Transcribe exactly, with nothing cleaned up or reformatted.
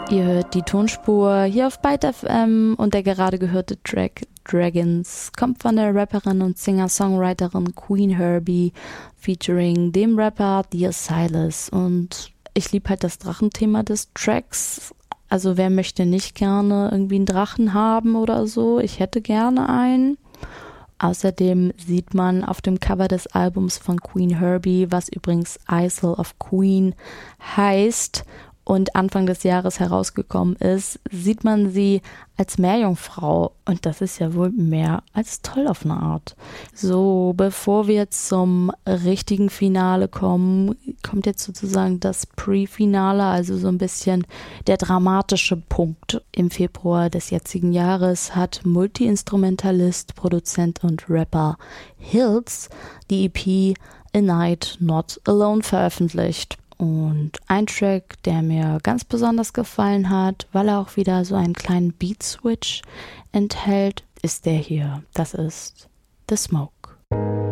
Ihr hört die Tonspur hier auf Byte F M und der gerade gehörte Track Dragons kommt von der Rapperin und Singer-Songwriterin Queen Herbie featuring dem Rapper Dear Silas. Und ich liebe halt das Drachenthema des Tracks. Also wer möchte nicht gerne irgendwie einen Drachen haben oder so? Ich hätte gerne einen. Außerdem sieht man auf dem Cover des Albums von Queen Herbie, was übrigens Isle of Queen heißt und Anfang des Jahres herausgekommen ist, sieht man sie als Meerjungfrau. Und das ist ja wohl mehr als toll auf eine Art. So, bevor wir zum richtigen Finale kommen, kommt jetzt sozusagen das Pre-Finale, also so ein bisschen der dramatische Punkt. Im Februar des jetzigen Jahres hat Multi-Instrumentalist, Produzent und Rapper Hills die E P A Night Not Alone veröffentlicht. Und ein Track, der mir ganz besonders gefallen hat, weil er auch wieder so einen kleinen Beat-Switch enthält, ist der hier. Das ist The Smoke.